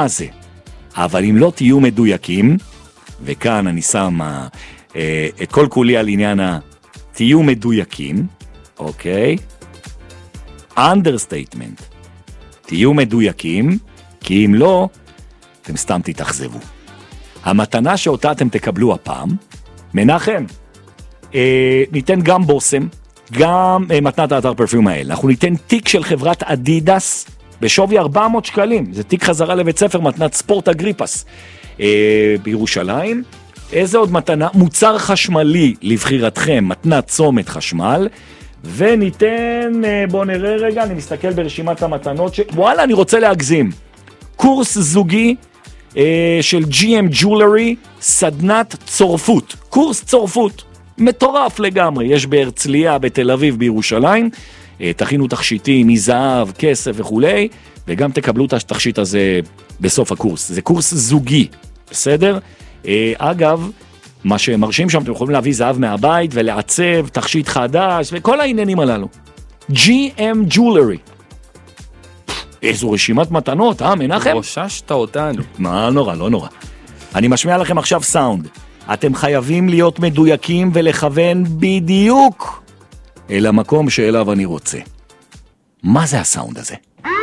זה. אבל אם לא תהיו מדויקים, וכאן אני שם את כל כולי על עניין תהיו מדויקים, אוקיי? understatement. תהיו מדויקים, כי אם לא, אתם סתם תתאכזבו. המתנה שאותה אתם תקבלו הפעם, מנחם, ניתן גם בוסם, גם מתנת האתר פרפיום האלה. אנחנו ניתן תיק של חברת אדידס, בשווי 400 שקלים. זה תיק חזרה לבית ספר, מתנת ספורט אגריפס, בירושלים. איזה עוד מתנה? מוצר חשמלי לבחירתכם, מתנת צומת חשמל. וניתן, בוא נראה רגע, אני מסתכל ברשימת המתנות, וואלה, אני רוצה להגזים. קורס זוגי של GM Jewelry, סדנת צורפות. קורס צורפות. מטורף לגמרי. יש בהרצליה, בתל אביב, בירושלים. תכינו תכשיטים מזהב, כסף וכולי, וגם תקבלו את התכשיט הזה בסוף הקורס. זה קורס זוגי, בסדר? אגב, מה שמרשים שם, אתם יכולים להביא זהב מהבית ולעצב תכשיט חדש וכל העניינים הללו. GM Jewelry. איזו רשימת מתנות, מנחם? רוששת אותנו. מה, נורא, לא נורא. אני משמיע לכם עכשיו סאונד. אתם חייבים להיות מדויקים ולכוון בדיוק אל המקום שאליו אני רוצה. מה זה הסאונד הזה?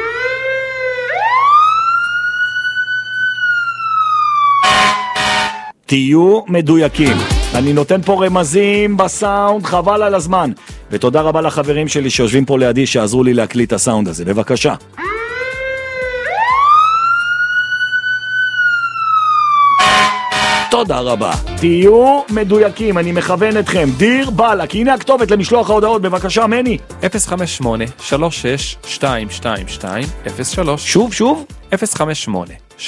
תהיו מדויקים. אני נותן פה רמזים בסאונד, חבל על הזמן. ותודה רבה לחברים שלי שיושבים פה לידי שעזרו לי להקליט את הסאונד הזה. בבקשה. תודה רבה. תהיו מדויקים, אני מכוון אתכם. דיר בלק, הנה הכתובת למשלוח ההודעות, בבקשה, מני. 058-36-222-03. שוב. 058-36-222-03.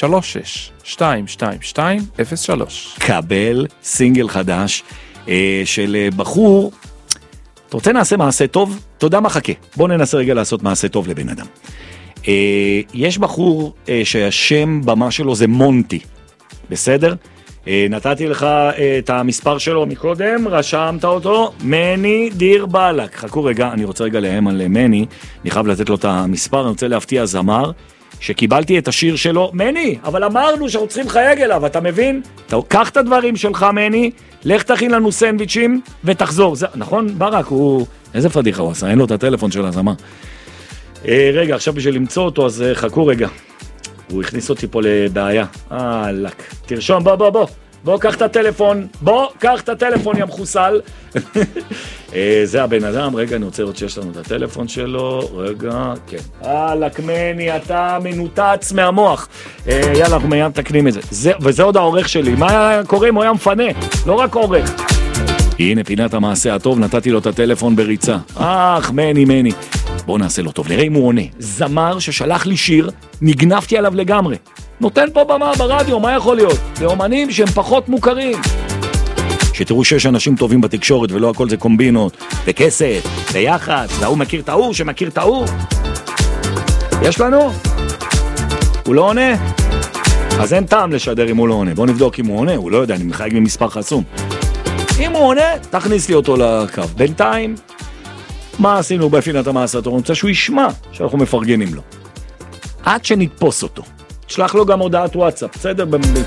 קבל סינגל חדש של בחור. אתה רוצה נעשה מעשה טוב? אתה יודע מה, חכה. בוא ננסה רגע לעשות מעשה טוב לבן אדם. יש בחור שהשם במה שלו זה מונטי. בסדר? נתתי לך את המספר שלו מקודם, רשמת אותו, מני דיר בלק. חכו רגע, אני רוצה רגע להם על מני, אני חייב לתת לו את המספר, אני רוצה להפתיע זמר, שקיבלתי את השיר שלו, מני, אבל אמרנו שאנחנו צריכים חייג אליו, אתה מבין? קח את הדברים שלך, מני, לך תכין לנו סנדוויצ'ים ותחזור. זה, נכון, ברק, הוא... איזה פדיחה הוא עשה, אין לו את הטלפון של הזמר. רגע, עכשיו בשביל למצוא אותו, אז חכו רגע. הוא הכניס אותי פה לבעיה. לק. תרשום, בוא, קח את הטלפון. קח את הטלפון, יא מחוסל. זה הבן אדם. רגע, אני רוצה לראות שיש לנו את הטלפון שלו. רגע, כן. לק, מני, אתה מנותץ מהמוח. יאללה, אנחנו מיד תקנים את זה. וזה עוד העורך שלי. מה קורה אם הוא היה מפנה? לא רק עורך. הנה, פינת המעשה הטוב, נתתי לו את הטלפון בריצה. מני. בוא נעשה לו טוב, נראה אם הוא עונה. זמר ששלח לי שיר, נגנפתי עליו לגמרי. נותן פה במה ברדיו, מה יכול להיות? זה אומנים שהם פחות מוכרים. שתראו שיש אנשים טובים בתקשורת, ולא הכל זה קומבינות, וכסף, ויחץ, והוא מכיר את ההוא, שמכיר את ההוא. יש לנו? הוא לא עונה? אז אין טעם לשדר אם הוא לא עונה. בוא נבדוק אם הוא עונה, הוא לא יודע, אני מחייג ממספר חסום. אם הוא עונה, תכניס לי אותו לקו. בינתיים, מה עשינו בפינת המעשה הטוב? אני רוצה שהוא ישמע שאנחנו מפרגנים לו. עד שנתפוס אותו. תשלח לו גם הודעת וואטסאפ, בסדר?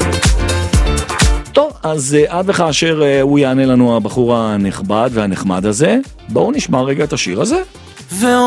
טוב, אז עד וכאשר הוא יענה לנו הבחור הנכבד והנחמד הזה, בואו נשמע רגע את השיר הזה.